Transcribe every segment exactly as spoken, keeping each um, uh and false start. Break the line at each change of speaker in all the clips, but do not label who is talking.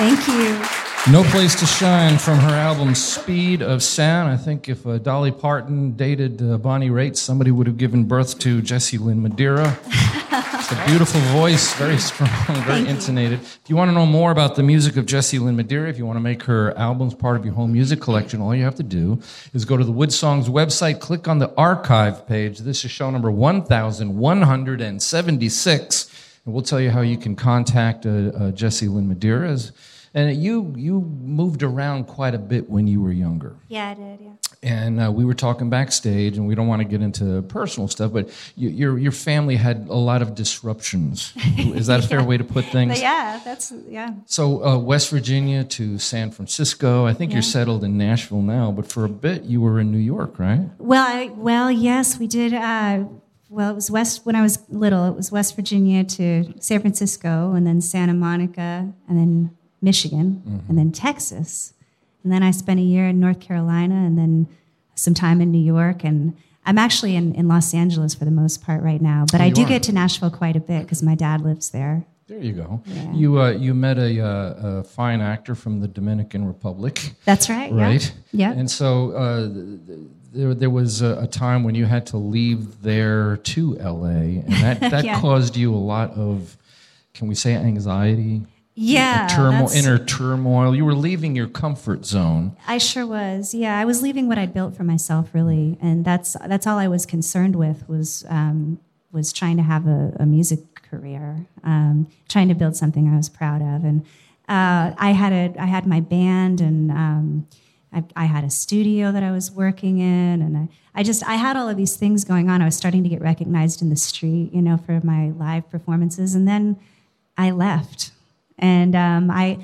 Thank you.
No Place to Shine from her album Speed of Sound. I think if uh, Dolly Parton dated uh, Bonnie Raitt, somebody would have given birth to Jessie Lynn Madeira. It's a beautiful voice, very strong, very intonated. If you want to know more about the music of Jessie Lynn Madeira, if you want to make her albums part of your home music collection, all you have to do is go to the Wood Songs website, click on the archive page. This is show number one thousand one hundred seventy-six, and we'll tell you how you can contact uh, uh, Jessie Lynn Madeira. And you you moved around quite a bit when you were younger.
Yeah, I did, yeah.
And uh, we were talking backstage, and we don't want to get into personal stuff, but you, your your family had a lot of disruptions. Is that a fair
yeah.
way to put things?
But yeah, that's, yeah.
So uh, West Virginia to San Francisco. I think
yeah.
you're settled in Nashville now, but for a bit you were in New York, right?
Well, I, well, yes, we did. Uh, well, it was West, when I was little, it was West Virginia to San Francisco, and then Santa Monica, and then Michigan, mm-hmm. and then Texas. And then I spent a year in North Carolina, and then some time in New York. And I'm actually in, in Los Angeles for the most part right now. But
oh,
I do
are.
get to Nashville quite a bit because my dad lives there.
There you go.
Yeah.
You uh, you met a, uh, a fine actor from the Dominican Republic.
That's right.
Right?
Yeah.
And so uh, there, there was a, a time when you had to leave there to L A, and that, that
yeah.
caused you a lot of, can we say anxiety?
Yeah,
turmoil, inner turmoil. You were leaving your comfort zone.
I sure was. Yeah, I was leaving what I'd built for myself, really, and that's that's all I was concerned with was um, was trying to have a, a music career, um, trying to build something I was proud of. And uh, I had a I had my band, and um, I, I had a studio that I was working in, and I, I just I had all of these things going on. I was starting to get recognized in the street, you know, for my live performances, and then I left. And um, I,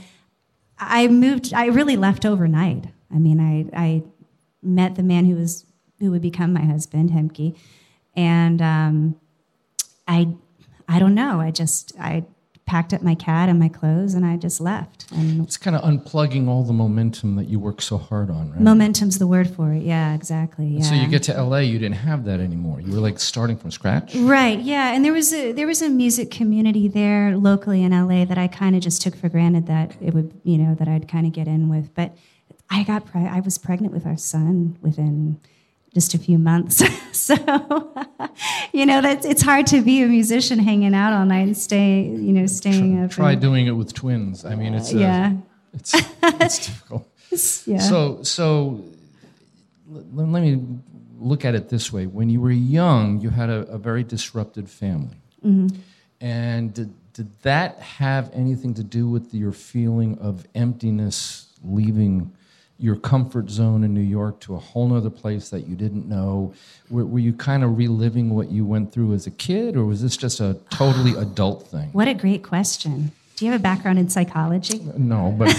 I moved. I really left overnight. I mean, I, I met the man who was who would become my husband, Hemke, and um, I, I don't know. I just I packed up my cat and my clothes, and I just left. And
it's kind of unplugging all the momentum that you work so hard on, right?
Momentum's the word for it. Yeah, exactly. Yeah.
So you get to L A, you didn't have that anymore. You were like starting from scratch.
Right. Yeah, and there was a there was a music community there locally in L A that I kind of just took for granted that it would, you know, that I'd kind of get in with. But I got pre- I was pregnant with our son within just a few months. So, you know, that's it's hard to be a musician hanging out all night and stay, you know, staying
try,
up.
Try
and,
doing it with twins. I mean, it's uh,
yeah,
it's it's difficult.
Yeah.
So so let, let me look at it this way: when you were young, you had a, a very disrupted family,
mm-hmm.
and did, did that have anything to do with your feeling of emptiness, leaving your comfort zone in New York to a whole other place that you didn't know? Were, were you kind of reliving what you went through as a kid, or was this just a totally adult thing?
What a great question. Do you have a background in psychology?
No, but...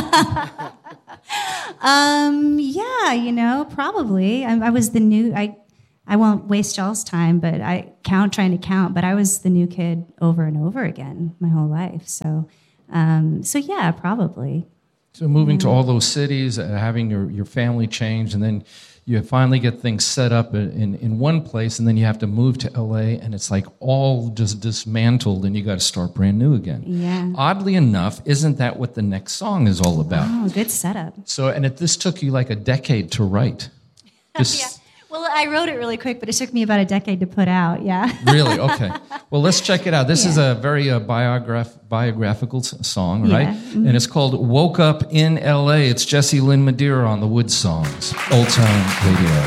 um, yeah, you know, probably. I, I was the new... I I won't waste y'all's time, but I count trying to count, but I was the new kid over and over again my whole life. So, um, so yeah, probably.
So moving to all those cities, uh, having your, your family change, and then you finally get things set up in, in one place, and then you have to move to L A, and it's like all just dismantled, and you got to start brand new again.
Yeah.
Oddly enough, isn't that what the next song is all about?
Oh, good setup.
So, and it, this took you like a decade to write. This,
yeah. Well, I wrote it really quick, but it took me about a decade to put out, yeah.
Really? Okay. Well, let's check it out. This
yeah.
is a very uh, biograph- biographical song, right?
Yeah. Mm-hmm.
And it's called Woke Up in L A. It's Jessie Lynn Madeira on the Wood Songs, Old Time Radio.